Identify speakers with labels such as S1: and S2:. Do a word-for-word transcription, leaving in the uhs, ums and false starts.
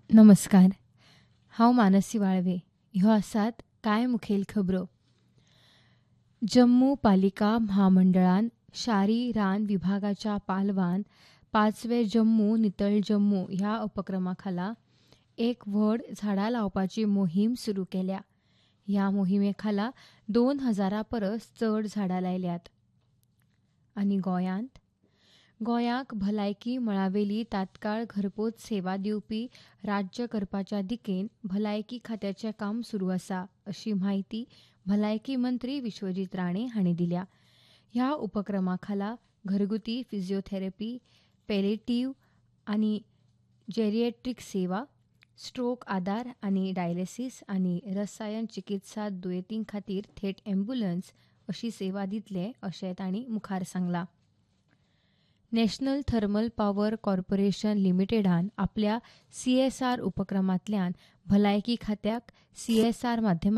S1: नमस्कार. हांव मानसी वाळवे. ह्यो आसात कांय मुखेल खबरो. जम्मू पालिका म्हामंडळान शारी रान विभागाच्या पालवान पाचवे जम्मू नितळ जम्मू ह्या उपक्रमा खाला एक व्हड झाडां लावपाची मोहीम सुरू केल्या. ह्या मोहिमे खाला दोन हजारा परस चड झाडां लायल्यात. आनी गोंयांत गोंयांक भलायकी मळावेली तात्काळ घरपोच सेवा दिवपी राज्य करपाच्या दिकेन भलायकी खात्याचें काम सुरू आसा, अशी म्हायती भलायकी मंत्री विश्वजीत राणे हांणी दिल्या. ह्या उपक्रमा खाला घरगुती फिजिओथेरपी, पॅलिएटिव्ह आनी जेरिएट्रिक सेवा, स्ट्रोक आदार आनी डायलिसीस आनी रसायन चिकित्सा दुयेंतीं खातीर थेट अँब्युलन्स अशी सेवा दितले, अशें तांणी मुखार सांगलां. नॅशनल थर्मल पॉवर कॉर्पोरेशन लिमिटेडान आपल्या सीएसआर उपक्रमांतल्यान भलायकी खात्याक सीएसआर माध्यमांतल्यान